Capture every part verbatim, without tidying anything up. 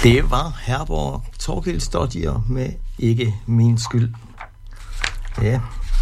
Det var Herborg Torkild Stoddier med Ikke Min Skyld. Ja.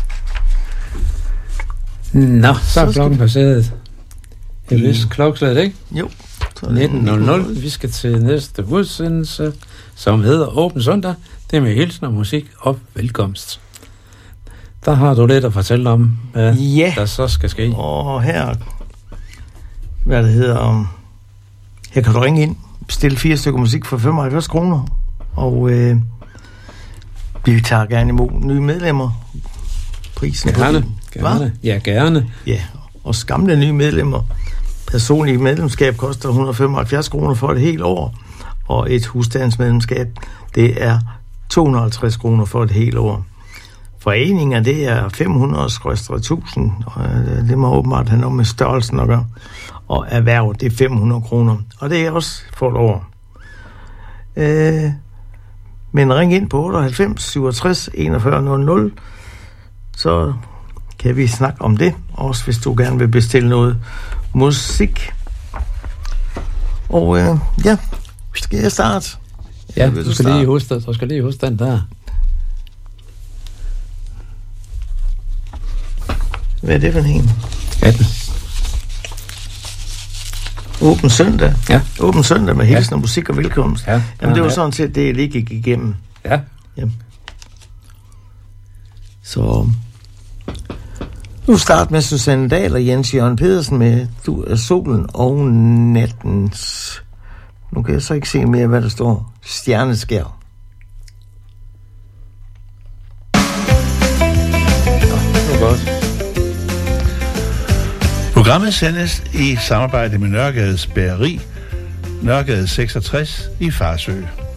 Nå, så er klokken passeret. Det er vist klokkeslaget, ikke? Jo. nitten nul nul. Vi skal til næste udsendelse, som hedder Åben Søndag. Det er med hilsen og musik og velkomst. Der har du lidt at fortælle om, hvad ja. der så skal ske. Og her, hvad det hedder, her kan du ringe ind, bestille fire stykker musik for femoghalvfjerds kroner, og øh, vi tager gerne imod nye medlemmer. Prisen gerne, gerne. Ja, gerne. Ja, og gamle nye medlemmer. Personligt medlemskab koster et hundrede og femoghalvfjerds kroner for et helt år, og et husstandsmedlemskab, det er to hundrede og halvtreds kroner for et helt år. Foreninger, det er fem hundrede tusind, og det må åbenbart have noget med størrelsen at gøre. Og erhverv, det er fem hundrede kroner, og det er også for et år. Øh, men ring ind på otteoghalvfems syvogtres enogfyrre nul nul, så kan vi snakke om det, også hvis du gerne vil bestille noget musik. Og øh, ja, skal jeg starte? Ja, du, du skal lige huske, du skal lige huske den der. Hvad er det for en? atten. Åben Søndag. Ja. Åben Søndag med hilsen og musik og velkomst. Ja. Jamen, det var ja. sådan set det, jeg lige gik igennem. Ja. Ja. Så nu start med Susanne Dahl og Jens Jørgen Pedersen med Du er solen og nattens. Nu kan jeg så ikke se mere, hvad der står. Stjerneskær. Nå, det var godt. Programmet sendes i samarbejde med Nørregades Bageri, Nørregade seksogtres i Farsø.